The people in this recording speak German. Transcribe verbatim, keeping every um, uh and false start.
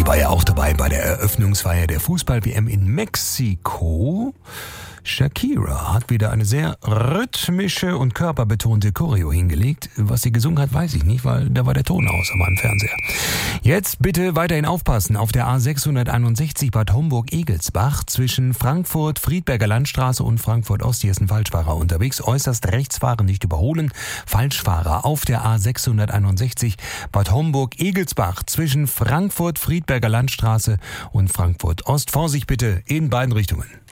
Die war ja auch dabei bei der Eröffnungsfeier der Fußball-W M in Mexiko. Shakira hat wieder eine sehr rhythmische und körperbetonte Choreo hingelegt. Was sie gesungen hat, weiß ich nicht, weil da war der Ton aus an meinem Fernseher. Jetzt bitte weiterhin aufpassen. Auf der A sechshunderteinundsechzig Bad Homburg-Egelsbach zwischen Frankfurt-Friedberger Landstraße und Frankfurt-Ost. Hier ist ein Falschfahrer unterwegs. Äußerst rechts fahren, nicht überholen. Falschfahrer auf der A sechshunderteinundsechzig Bad Homburg-Egelsbach zwischen Frankfurt-Friedberger Landstraße und Frankfurt-Ost. Vorsicht bitte in beiden Richtungen.